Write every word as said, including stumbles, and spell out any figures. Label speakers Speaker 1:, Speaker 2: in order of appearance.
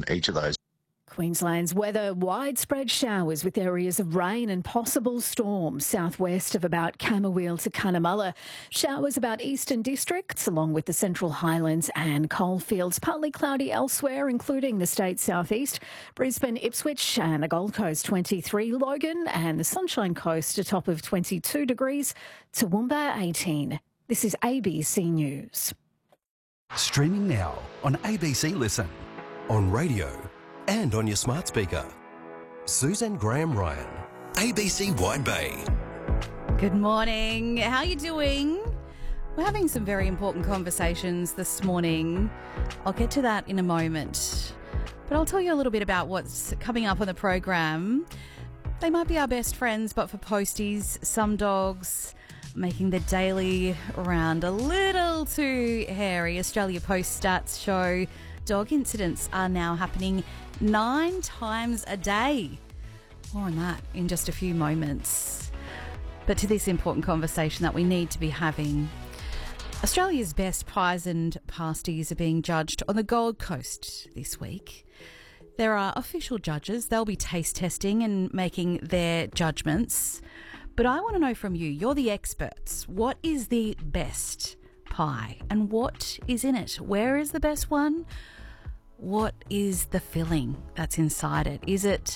Speaker 1: each of those.
Speaker 2: Queensland's weather, widespread showers with areas of rain and possible storms southwest of about Camooweal to Cunnamulla. Showers about eastern districts along with the Central Highlands and coalfields. Partly cloudy elsewhere, including the state's southeast. Brisbane, Ipswich and the Gold Coast twenty-three. Logan and the Sunshine Coast a top of twenty-two degrees. Toowoomba eighteen. This is A B C News.
Speaker 3: Streaming now on A B C Listen, on radio and on your smart speaker. Suzanne Graham Ryan, A B C Wide Bay.
Speaker 4: Good morning. How are you doing? We're having some very important conversations this morning. I'll get to that in a moment. But I'll tell you a little bit about what's coming up on the program. They might be our best friends, but for posties, some dogs making the daily round a little too hairy. Australia Post stats show dog incidents are now happening nine times a day. More on that in just a few moments. But to this important conversation that we need to be having. Australia's best pies and pasties are being judged on the Gold Coast this week. There are official judges. They'll be taste testing and making their judgments. But I want to know from you, you're the experts, what is the best pie and what is in it? Where is the best one? What is the filling that's inside it? Is it